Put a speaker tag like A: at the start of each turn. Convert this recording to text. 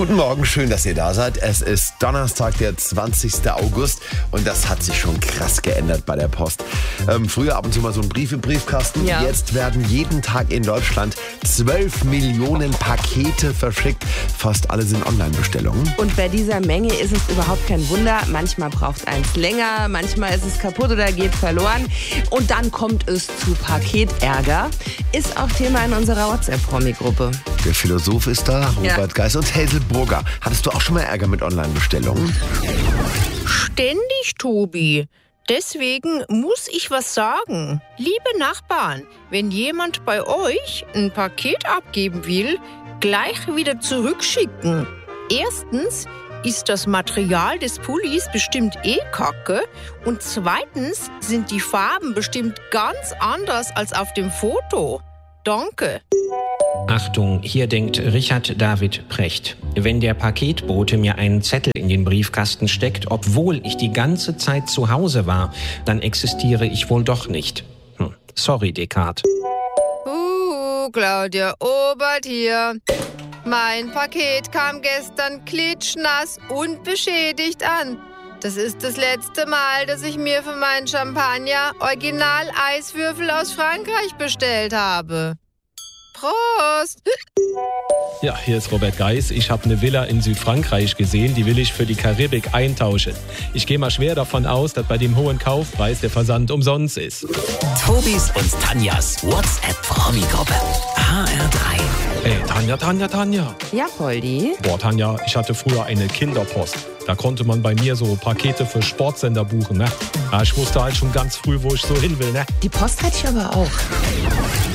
A: Guten Morgen, schön, dass ihr da seid. Es ist Donnerstag, der 20. August und das hat sich schon krass geändert bei der Post. Früher ab und zu mal so ein Brief im Briefkasten.
B: Ja.
A: Jetzt werden jeden Tag in Deutschland 12 Millionen Pakete verschickt. Fast alle sind Online-Bestellungen.
B: Und bei dieser Menge ist es überhaupt kein Wunder. Manchmal braucht eins länger, manchmal ist es kaputt oder geht verloren. Und dann kommt es zu Paketärger. Ist auch Thema in unserer WhatsApp-Promi-Gruppe.
A: Der Philosoph ist da, Robert Geis und Hazel Burger. Hattest du auch schon mal Ärger mit Online-Bestellungen?
C: Ständig, Tobi. Deswegen muss ich was sagen. Liebe Nachbarn, wenn jemand bei euch ein Paket abgeben will, gleich wieder zurückschicken. Erstens ist das Material des Pullis bestimmt kacke und zweitens sind die Farben bestimmt ganz anders als auf dem Foto. Danke.
D: Achtung, hier denkt Richard David Precht. Wenn der Paketbote mir einen Zettel in den Briefkasten steckt, obwohl ich die ganze Zeit zu Hause war, dann existiere ich wohl doch nicht. Sorry, Descartes.
C: Claudia Obert hier. Mein Paket kam gestern klitschnass und beschädigt an. Das ist das letzte Mal, dass ich mir für meinen Champagner Original-Eiswürfel aus Frankreich bestellt habe. Prost!
E: Ja, hier ist Robert Geis. Ich habe eine Villa in Südfrankreich gesehen, die will ich für die Karibik eintauschen. Ich gehe mal schwer davon aus, dass bei dem hohen Kaufpreis der Versand umsonst ist.
F: Tobis und Tanjas WhatsApp-Promi-Gruppe. HR3.
E: Hey, Tanja.
B: Ja, Poldi?
E: Boah, Tanja, ich hatte früher eine Kinderpost. Da konnte man bei mir so Pakete für Sportsender buchen, ne? Ja, ich wusste halt schon ganz früh, wo ich so hin will, ne?
B: Die Post hatte ich aber auch.